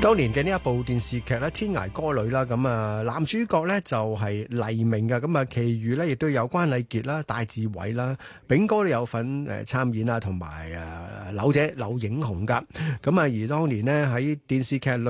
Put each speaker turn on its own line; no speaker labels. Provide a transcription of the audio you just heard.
當年嘅呢一部電視劇咧《天涯歌女》啦，咁啊男主角咧就係黎明嘅，咁啊其餘咧亦都有關禮傑啦、戴志偉啦、炳哥都有份參演啊，同埋柳姐柳影虹噶，咁啊而當年呢，喺電視劇裏